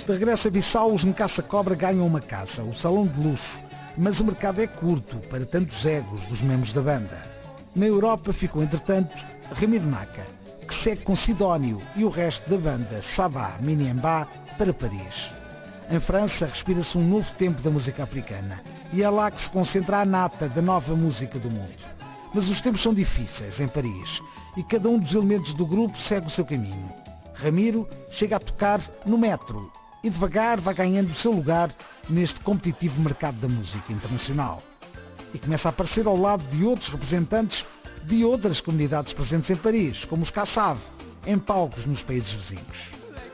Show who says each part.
Speaker 1: De regresso a Bissau, os Ncaça Cobra ganham uma casa, o Salão de Luxo, mas o mercado é curto para tantos egos dos membros da banda. Na Europa ficou, entretanto, Ramiro Naca, que segue com Sidónio e o resto da banda Sabá Miniembá para Paris. Em França, respira-se um novo tempo da música africana e é lá que se concentra a nata da nova música do mundo. Mas os tempos são difíceis em Paris e cada um dos elementos do grupo segue o seu caminho. Ramiro chega a tocar no metro e devagar vai ganhando o seu lugar neste competitivo mercado da música internacional. E começa a aparecer ao lado de outros representantes de outras comunidades presentes em Paris, como os Kassav, em palcos nos países vizinhos.